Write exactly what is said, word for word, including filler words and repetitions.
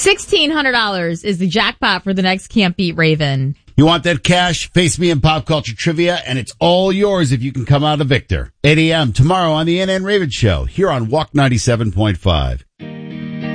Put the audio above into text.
sixteen hundred dollars is the jackpot for the next Can't Beat Raven. You want that cash? Face me in pop culture trivia, and it's all yours if you can come out a victor. eight a.m. tomorrow on the N N Raven Show, here on Walk ninety-seven point five.